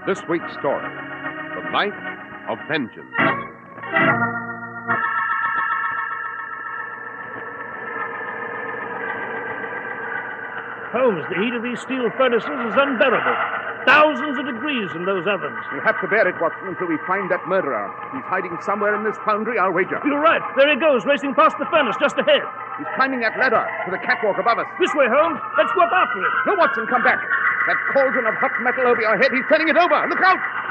This week's story, The Night of Vengeance. Holmes, the heat of these steel furnaces is unbearable. Thousands of degrees in those ovens. We'll have to bear it, Watson, until we find that murderer. He's hiding somewhere in this foundry, I'll wager. You're right. There he goes, racing past the furnace just ahead. He's climbing that ladder to the catwalk above us. This way, Holmes. Let's go up after him. No, Watson, come back. That cauldron of hot metal over your head, he's turning it over. Look out!